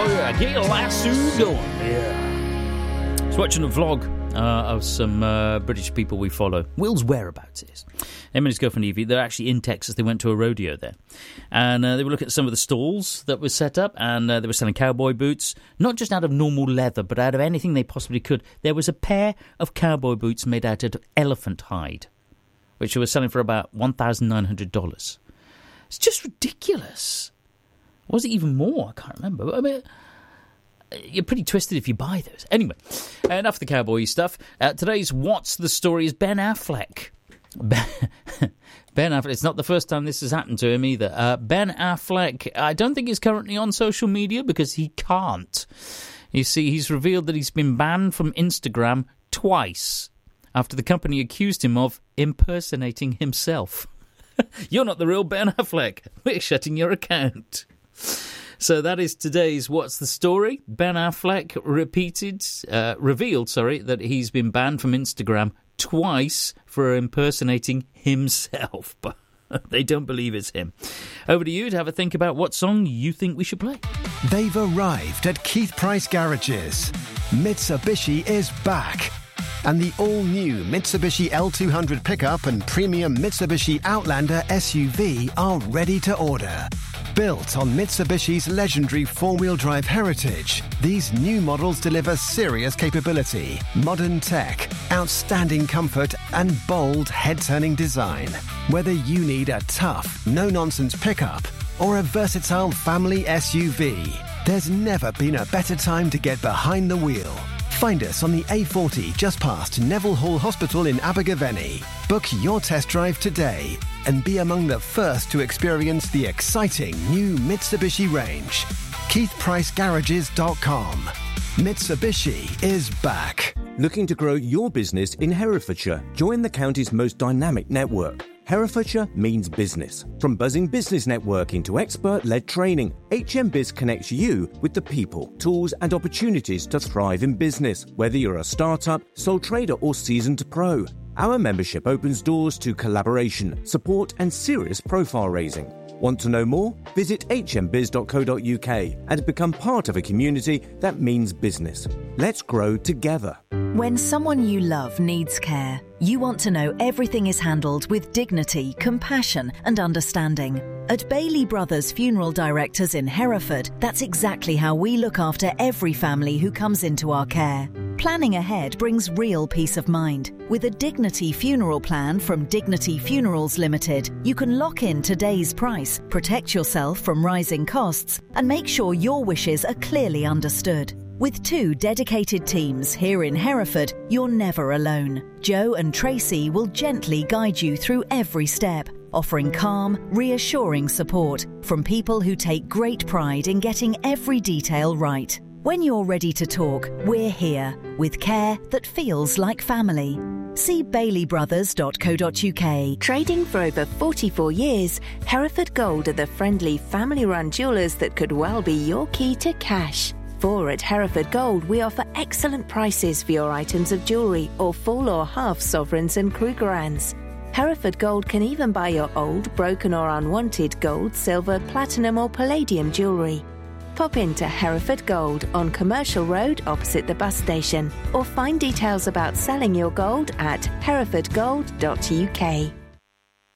Oh yeah, get your lasso going. Yeah. I was watching a vlog of some British people we follow. Will's whereabouts is. Him and his girlfriend Evie, they're actually in Texas. They went to a rodeo there. And they were looking at some of the stalls that were set up, and they were selling cowboy boots, not just out of normal leather, but out of anything they possibly could. There was a pair of cowboy boots made out of elephant hide, which they were selling for about $1,900. It's just ridiculous. Was it even more? I can't remember. But I mean, you're pretty twisted if you buy those. Anyway, enough of the cowboy stuff. Today's What's the Story is Ben Affleck. Ben Affleck, it's not the first time this has happened to him either. Ben Affleck, I don't think he's currently on social media because he can't. You see, he's revealed that he's been banned from Instagram twice after the company accused him of impersonating himself. You're not the real Ben Affleck. We're shutting your account. So that is today's What's the Story. Ben Affleck revealed that he's been banned from Instagram twice for impersonating himself. But they don't believe it's him. Over to you to have a think about what song you think we should play. They've arrived at Keith Price Garages. Mitsubishi is back. And the all-new Mitsubishi L200 pickup and premium Mitsubishi Outlander SUV are ready to order. Built on Mitsubishi's legendary four-wheel drive heritage, these new models deliver serious capability, modern tech, outstanding comfort, and bold head-turning design. Whether you need a tough, no-nonsense pickup or a versatile family SUV, there's never been a better time to get behind the wheel. Find us on the A40 just past Neville Hall Hospital in Abergavenny. Book your test drive today and be among the first to experience the exciting new Mitsubishi range. KeithPriceGarages.com. Mitsubishi is back. Looking to grow your business in Herefordshire? Join the county's most dynamic network. Herefordshire means business. From buzzing business networking to expert-led training, HMBiz connects you with the people, tools and opportunities to thrive in business, whether you're a startup, sole trader or seasoned pro. Our membership opens doors to collaboration, support and serious profile raising. Want to know more? Visit hmbiz.co.uk and become part of a community that means business. Let's grow together. When someone you love needs care, you want to know everything is handled with dignity, compassion and understanding. At Bailey Brothers Funeral Directors in Hereford, that's exactly how we look after every family who comes into our care. Planning ahead brings real peace of mind. With a Dignity funeral plan from Dignity Funerals Limited, you can lock in today's price, protect yourself from rising costs, and make sure your wishes are clearly understood. With 2 dedicated teams here in Hereford, you're never alone. Joe and Tracy will gently guide you through every step, offering calm, reassuring support from people who take great pride in getting every detail right. When you're ready to talk, we're here, with care that feels like family. See baileybrothers.co.uk. Trading for over 44 years, Hereford Gold are the friendly family-run jewellers that could well be your key to cash. For at Hereford Gold, we offer excellent prices for your items of jewellery or full or half sovereigns and Krugerrands. Hereford Gold can even buy your old, broken or unwanted gold, silver, platinum or palladium jewellery. Pop into Hereford Gold on Commercial Road opposite the bus station or find details about selling your gold at herefordgold.uk.